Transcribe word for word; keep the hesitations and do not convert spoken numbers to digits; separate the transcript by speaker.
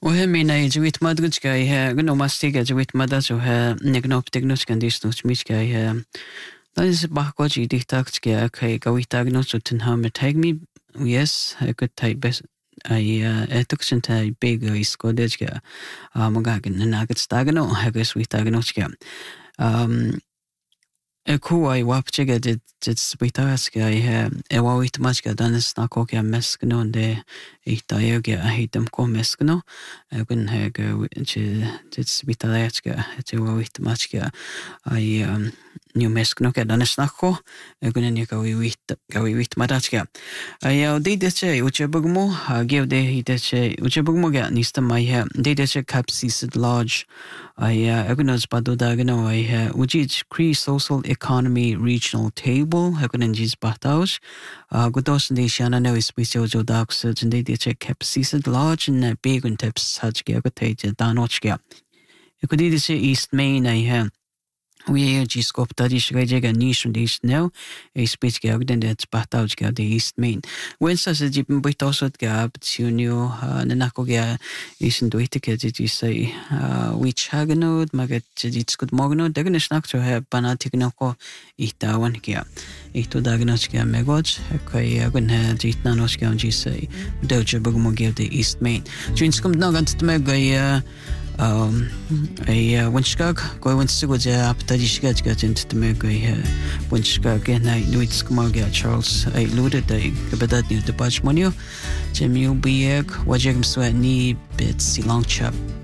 Speaker 1: وهي مينا جويت مادرج كاي هي غنو ماستيجا جويت مادا جو هي نغنوب تغنوش كانديس نوش ميش كاي هي لانس باكو جي دي تاكس كاي كاي غوي تاغنوش تنها متاغمي ويس هكو تاي بس اي اتوكسن تاي بيغ اسكودج كا مغاغن ناغت ستاغنو هكو سوي تاغنوش كا Kuai wapchiga did did spitaska he ewawit machka danes na kokya meskno de itayoga hitam ko meskno gun hego did spitaska te wawit machka ai new meskno ka danes na ko gun ne ka wit ka wit madachka ai de de che uchebugmo give de hitache uchebugmo ga nista mai he de de che capsis large ai agunos badodagno ai he uji cree social economy regional table hakunenjis bataus gudos de shana no special jodax jinde de check capsis large and big and tips such gagotate danochga ekudi de east main I have we just scope that is rejega niche this now a speech gag then that's bataus ga the east main when says the jipin bitosot ga tunio nanako ga isen doitike did you say which hagnod magat it's good mogno dagna snack to have banatiknoko itawan ga ito dagnos ga megoj kai agun ha jitnanos ga ji say doja bugmo give the east main jinskum nagant tmega um a winskag go winskag ja aptadishga ga jent tmega winskag na nuits kumaga Charles I loaded the gabadat ni the bajmonio jemu bieg wajeg mswa ni bit silong chap